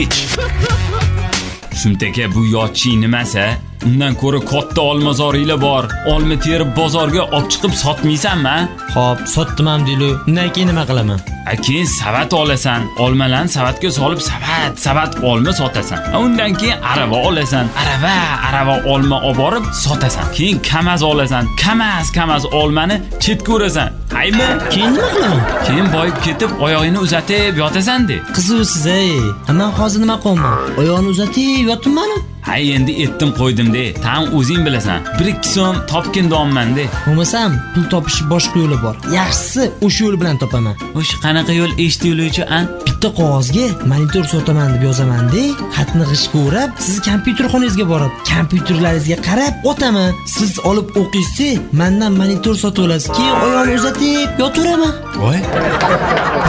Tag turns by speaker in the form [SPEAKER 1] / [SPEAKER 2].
[SPEAKER 1] Shunday bu yo'qchi nimasi? Undan ko'ra katta olmazoringlar bor. Olma terib bozorga olib chiqib sotmaysanmi?
[SPEAKER 2] Xo'p, sotdim dilu. Undan keyin nima qilaman?
[SPEAKER 1] Keyin savat olasan. Olmalarni savatga solib savat olma sotasan. Undan keyin arava olasan. Arava olma olib borib sotasan. Keyin kamaz olasan. Kamaz olmani chetga urasan. Haymi?
[SPEAKER 2] Keyin nima qilaman?
[SPEAKER 1] Keyin boyib ketib oyog'ingni uzatib yotasan-de.
[SPEAKER 2] Qiziqsiz, Men hozir nima qilaman? Oyog'ini uzatib yotibman.
[SPEAKER 1] Hay endi etdim qo'ydim-de. Tan o'zing bilasan. 1-2 so'm topkin domman-de.
[SPEAKER 2] Bo'lmasam pul topish boshqa yo'li bor. Yaxshisi o'sha yo'l bilan topaman.
[SPEAKER 1] O'sha qanaqa yo'l eshituvchi
[SPEAKER 2] bitta qog'ozga monitor sotaman deb yozaman-de. Xatni g'ishga o'rab, siz kompyuter xonangizga borib, kompyuterlaringizga qarab o'taman. Siz olib o'qiysiz, mendan monitor sotib olasiz. Keyin oyog'ini uzatib yotiraman.
[SPEAKER 1] Voy.